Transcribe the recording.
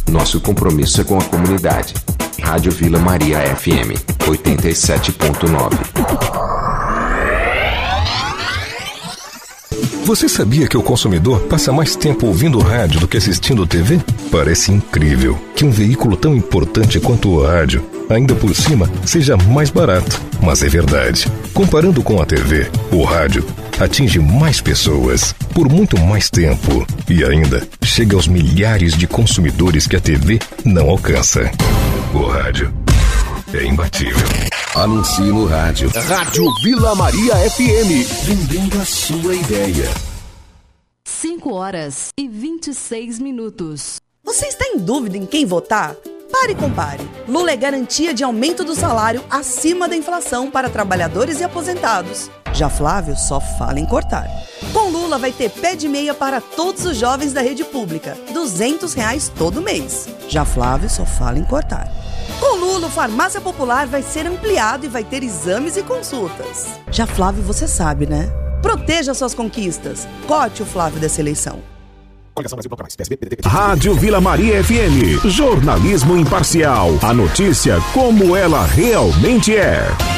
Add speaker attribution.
Speaker 1: Nosso compromisso é com a comunidade. Rádio Vila Maria FM 87.9.
Speaker 2: Você sabia que o consumidor passa mais tempo ouvindo rádio do que assistindo TV? Parece incrível que um veículo tão importante quanto o rádio, ainda por cima, seja mais barato. Mas é verdade. Comparando com a TV, o rádio atinge mais pessoas por muito mais tempo e ainda chega aos milhares de consumidores que a TV não alcança. O rádio é imbatível.
Speaker 3: Anuncie no rádio. Rádio Vila Maria FM. Vendendo a sua ideia.
Speaker 4: 5h26.
Speaker 5: Você está em dúvida em quem votar? Pare e compare. Lula é garantia de aumento do salário acima da inflação para trabalhadores e aposentados. Já Flávio só fala em cortar. Com Lula vai ter pé de meia para todos os jovens da rede pública. R$200 todo mês. Já Flávio só fala em cortar. Com Lula, o Farmácia Popular vai ser ampliado e vai ter exames e consultas. Já Flávio, você sabe, né? Proteja suas conquistas. Cote o Flávio dessa eleição.
Speaker 3: Rádio Vila Maria FM. Jornalismo imparcial. A notícia como ela realmente é.